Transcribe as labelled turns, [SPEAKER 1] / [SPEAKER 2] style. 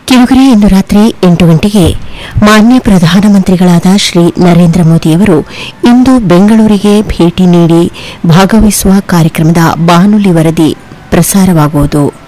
[SPEAKER 1] ಕಿರುಗರೆ ಇಂದು ರಾತ್ರಿ 8 ಗಂಟೆಗೆ ಮಾನ್ಯ ಪ್ರಧಾನಮಂತ್ರಿಗಳಾದ ಶ್ರೀ ನರೇಂದ್ರ ಮೋದಿಯವರು ಇಂದು ಬೆಂಗಳೂರಿಗೆ ಭೇಟಿ ನೀಡಿ ಭಾಗವಹಿಸುವ ಕಾರ್ಯಕ್ರಮದ ಬಾನುಲಿ ವರದಿ ಪ್ರಸಾರವಾಗುವುದು.